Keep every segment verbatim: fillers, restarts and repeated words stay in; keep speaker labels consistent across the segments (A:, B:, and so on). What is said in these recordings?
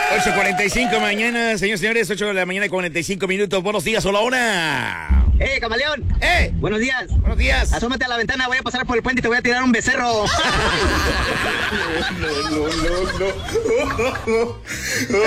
A: ocho cuarenta y cinco mañana, señores y señores, ocho de la mañana, cuarenta y cinco minutos. Buenos días, hola, hola.
B: ¡Eh, camaleón!
A: ¡Eh!
B: Buenos días.
A: Buenos días.
B: Asómate a la ventana, voy a pasar por el puente y te voy a tirar un becerro.
A: No, no, no, no.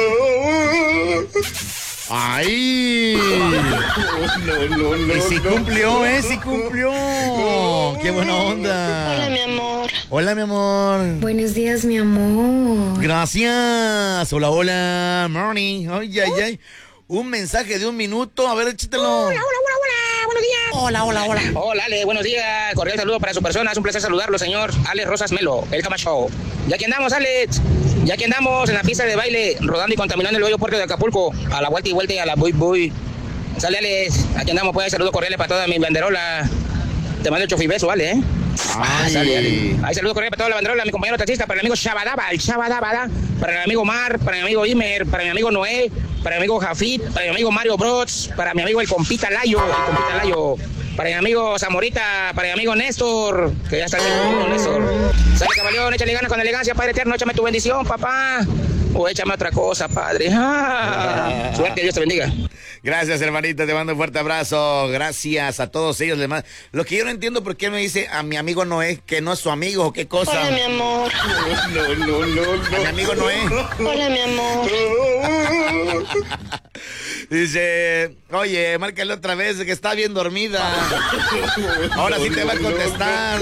A: ¡Ay! No, no, no. Y si cumplió, ¿eh? Si cumplió. ¡Qué buena onda!
C: Hola, mi amor.
A: Hola, mi amor.
C: Buenos días, mi amor.
A: Gracias. Hola, hola. Morning. Ay, ay, ay. Un mensaje de un minuto. A ver, échatelo.
C: Hola, hola, hola, hola. Buenos días.
A: Hola, hola, hola.
D: Hola, Ale, buenos días. Cordial saludo para su persona. Es un placer saludarlo, señor Alex Rosas Melo, el Camacho. Ya que andamos, Alex. Ya que andamos en la pista de baile, rodando y contaminando el bello puerto de Acapulco. A la vuelta y vuelta y a la buy buy. Sale, Alex. Aquí andamos, pues. Saludo cordial para toda mi banderola. Te mando el chofibeso, ¿vale? ¿eh? Ah, sale, Ale. Ahí saludo cordial para toda la banderola, mi compañero taxista, para el amigo Shabadaba, el Shabadaba, para el amigo Mar, para mi amigo Imer, para mi amigo Noé, para mi amigo Jafit, para mi amigo Mario Bros, para mi amigo el compita Layo, el compita Layo, para mi amigo Zamorita, para mi amigo Néstor, que ya está bien conmigo, Néstor. Sale, camaleón, échale ganas con elegancia, Padre Eterno, échame tu bendición, papá. O échame otra cosa, Padre. Ah, suerte, Dios te bendiga.
A: Gracias, hermanita, te mando un fuerte abrazo. Gracias a todos ellos. Les mando... Lo que yo no entiendo por qué me dice a mi amigo Noé que no es su amigo o qué cosa.
C: Hola, mi amor.
A: No, no, no, no. A mi amigo Noé.
C: Hola, mi amor.
A: Dice, oye, márcale otra vez que está bien dormida. Ahora sí te va a contestar.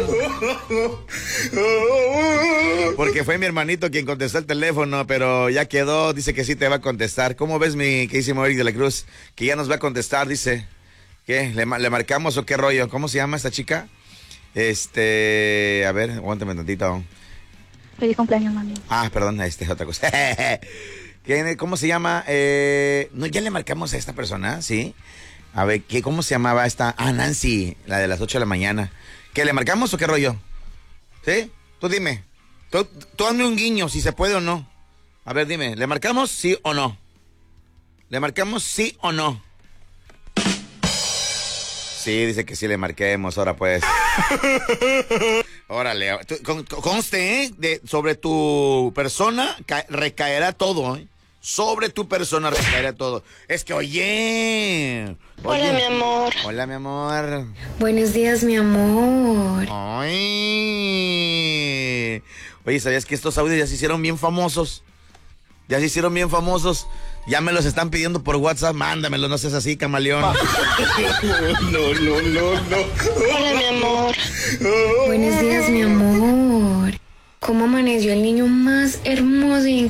A: Porque fue mi hermanito quien contestó el teléfono, pero ya quedó, dice que sí te va a contestar. ¿Cómo ves, mi queridísimo Eric de la Cruz? Que ya nos va a contestar, dice. ¿Qué? ¿Le, le marcamos o qué rollo? ¿Cómo se llama esta chica? Este, a ver, aguántame tantito.
E: Feliz cumpleaños, mami.
A: Ah, perdón, este es otra cosa. ¿Qué, ¿Cómo se llama? Eh, no, ya le marcamos a esta persona, ¿sí? A ver, ¿qué, ¿cómo se llamaba esta? Ah, Nancy, la de las ocho de la mañana. ¿Qué, le marcamos o qué rollo? ¿Sí? Tú dime. Tú, tú hazme un guiño, si se puede o no. A ver, dime, ¿le marcamos sí o no? ¿Le marcamos sí o no? Sí, dice que sí le marquemos, ahora pues. Órale, con, conste, ¿eh? De, sobre tu persona ca, recaerá todo, ¿eh? Sobre tu persona recaerá todo. Es que, oye, oye.
C: Hola, mi amor.
A: Hola, mi amor.
C: Buenos días, mi amor.
A: Ay. Oye, ¿sabías que estos audios ya se hicieron bien famosos? Ya se hicieron bien famosos. Ya me los están pidiendo por WhatsApp. Mándamelos, no seas así, camaleón. No, no, no, no.
C: Hola, mi amor. Buenos días, mi amor. ¿Cómo amaneció el niño más hermoso y